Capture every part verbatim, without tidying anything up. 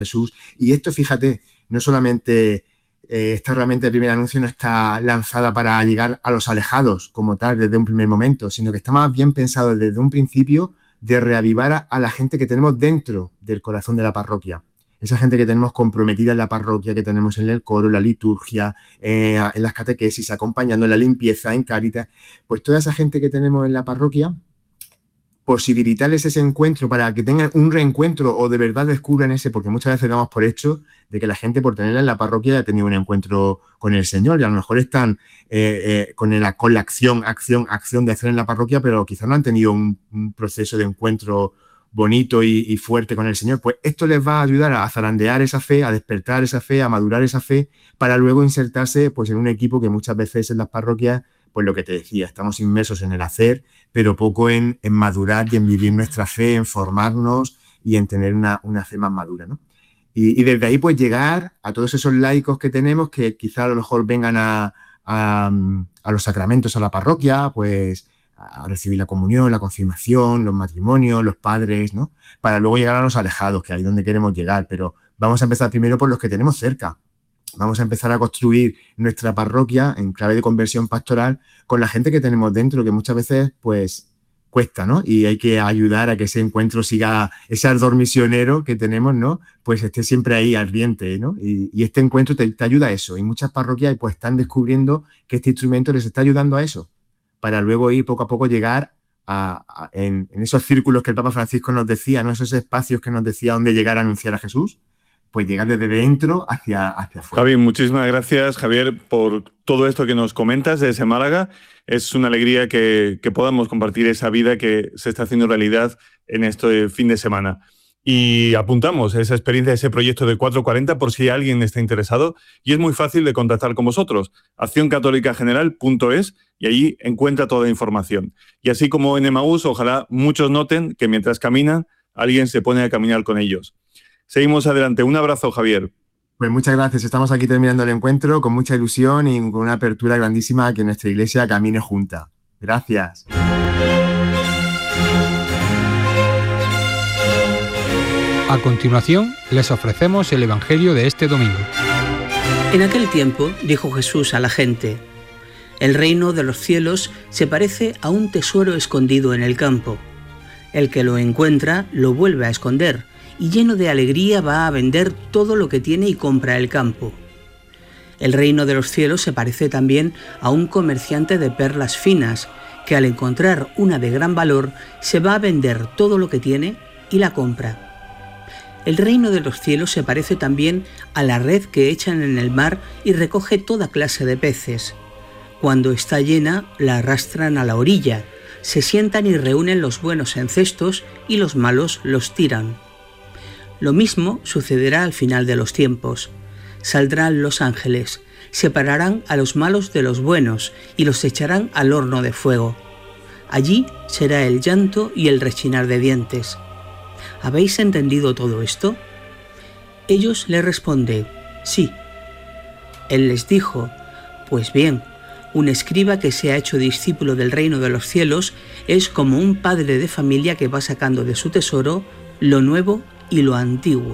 Jesús. Y esto, fíjate, no solamente eh, esta herramienta de primer anuncio no está lanzada para llegar a los alejados como tal desde un primer momento, sino que está más bien pensado desde un principio de reavivar a, a la gente que tenemos dentro del corazón de la parroquia. Esa gente que tenemos comprometida en la parroquia, que tenemos en el coro, en la liturgia, eh, en las catequesis, acompañando en la limpieza, en Cáritas. Pues toda esa gente que tenemos en la parroquia, posibilitarles ese encuentro para que tengan un reencuentro o de verdad descubran ese, porque muchas veces damos por hecho de que la gente por tenerla en la parroquia ha tenido un encuentro con el Señor y a lo mejor están eh, eh, con, el, con la acción, acción, acción de hacer en la parroquia, pero quizás no han tenido un, un proceso de encuentro bonito y, y fuerte con el Señor. Pues esto les va a ayudar a zarandear esa fe, a despertar esa fe, a madurar esa fe, para luego insertarse pues, en un equipo que muchas veces en las parroquias, pues lo que te decía, estamos inmersos en el hacer, pero poco en, en madurar y en vivir nuestra fe, en formarnos y en tener una, una fe más madura, ¿no? Y, y desde ahí pues llegar a todos esos laicos que tenemos que quizá a lo mejor vengan a, a, a los sacramentos, a la parroquia, pues a recibir la comunión, la confirmación, los matrimonios, los padres, ¿no? Para luego llegar a los alejados, que ahí es donde queremos llegar, pero vamos a empezar primero por los que tenemos cerca. Vamos a empezar a construir nuestra parroquia en clave de conversión pastoral con la gente que tenemos dentro, que muchas veces pues cuesta, ¿no? Y hay que ayudar a que ese encuentro siga, ese ardor misionero que tenemos, ¿no? Pues esté siempre ahí ardiente, ¿no? Y, y este encuentro te, te ayuda a eso. Y muchas parroquias pues están descubriendo que este instrumento les está ayudando a eso, para luego ir poco a poco llegar a, a, en, en esos círculos que el Papa Francisco nos decía, ¿no? Esos espacios que nos decía dónde llegar a anunciar a Jesús, pues llegar desde dentro hacia, hacia afuera. Javi, muchísimas gracias, Javier, por todo esto que nos comentas desde Málaga. Es una alegría que, que podamos compartir esa vida que se está haciendo realidad en este fin de semana. Y apuntamos esa experiencia, ese proyecto de cuatro cuarenta por si alguien está interesado. Y es muy fácil de contactar con vosotros. acción católica general punto es y allí encuentra toda la información. Y así como en Emaús, ojalá muchos noten que mientras caminan, alguien se pone a caminar con ellos. Seguimos adelante. Un abrazo, Javier. Pues muchas gracias. Estamos aquí terminando el encuentro con mucha ilusión y con una apertura grandísima a que nuestra iglesia camine junta. Gracias. A continuación, les ofrecemos el Evangelio de este domingo. En aquel tiempo dijo Jesús a la gente: el reino de los cielos se parece a un tesoro escondido en el campo. El que lo encuentra lo vuelve a esconder, y lleno de alegría va a vender todo lo que tiene y compra el campo. El reino de los cielos se parece también a un comerciante de perlas finas, que al encontrar una de gran valor se va a vender todo lo que tiene y la compra. El reino de los cielos se parece también a la red que echan en el mar y recoge toda clase de peces. Cuando está llena, la arrastran a la orilla, se sientan y reúnen los buenos en cestos y los malos los tiran. Lo mismo sucederá al final de los tiempos. Saldrán los ángeles, separarán a los malos de los buenos y los echarán al horno de fuego. Allí será el llanto y el rechinar de dientes. ¿Habéis entendido todo esto? Ellos le responden: sí. Él les dijo: pues bien, un escriba que se ha hecho discípulo del reino de los cielos es como un padre de familia que va sacando de su tesoro lo nuevo y lo antiguo.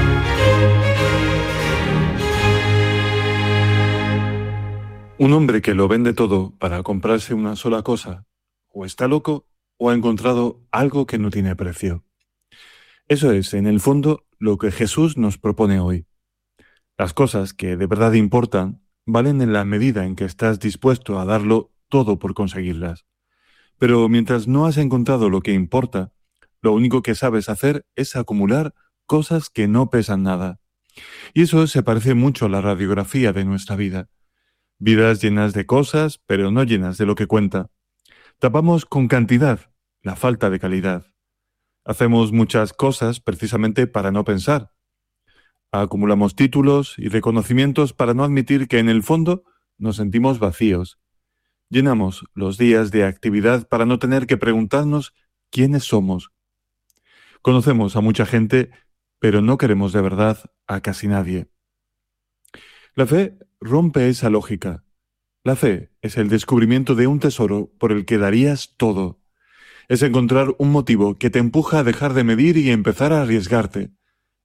Un hombre que lo vende todo para comprarse una sola cosa, o está loco o ha encontrado algo que no tiene precio. Eso es, en el fondo, lo que Jesús nos propone hoy. Las cosas que de verdad importan valen en la medida en que estás dispuesto a darlo todo por conseguirlas. Pero mientras no has encontrado lo que importa, lo único que sabes hacer es acumular cosas que no pesan nada. Y eso se parece mucho a la radiografía de nuestra vida. Vidas llenas de cosas, pero no llenas de lo que cuenta. Tapamos con cantidad la falta de calidad. Hacemos muchas cosas precisamente para no pensar. Acumulamos títulos y reconocimientos para no admitir que en el fondo nos sentimos vacíos. Llenamos los días de actividad para no tener que preguntarnos quiénes somos. Conocemos a mucha gente, pero no queremos de verdad a casi nadie. La fe rompe esa lógica. La fe es el descubrimiento de un tesoro por el que darías todo. Es encontrar un motivo que te empuja a dejar de medir y empezar a arriesgarte.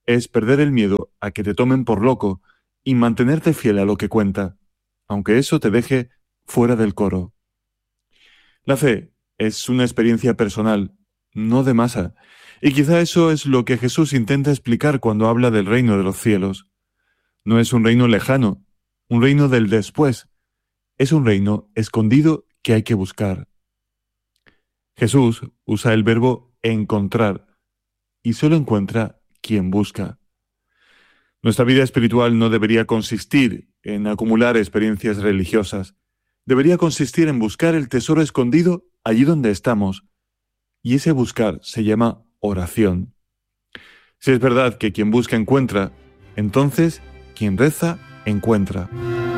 es perder el miedo a que te tomen por loco y mantenerte fiel a lo que cuenta, aunque eso te deje fuera del coro. La fe es una experiencia personal, no de masa, y quizá eso es lo que Jesús intenta explicar cuando habla del reino de los cielos. No es un reino lejano, un reino del después, es un reino escondido que hay que buscar. Jesús usa el verbo encontrar, y solo encuentra quien busca. Nuestra vida espiritual no debería consistir en acumular experiencias religiosas. Debería consistir en buscar el tesoro escondido allí donde estamos. Y ese buscar se llama oración. Si es verdad que quien busca encuentra, entonces quien reza encuentra.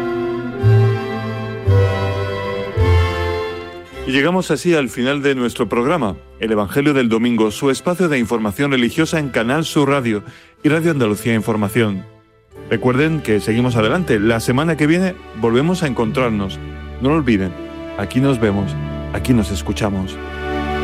Y llegamos así al final de nuestro programa, El Evangelio del Domingo, su espacio de información religiosa en Canal Sur Radio y Radio Andalucía Información. Recuerden que seguimos adelante. La semana que viene volvemos a encontrarnos. No lo olviden, aquí nos vemos, aquí nos escuchamos.